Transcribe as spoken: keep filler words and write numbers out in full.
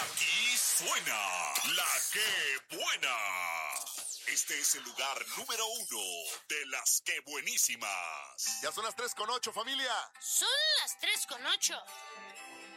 Aquí suena La Que Buena. Este es el lugar número uno de las Que Buenísimas. Ya son las tres con ocho, familia. Son las tres con ocho.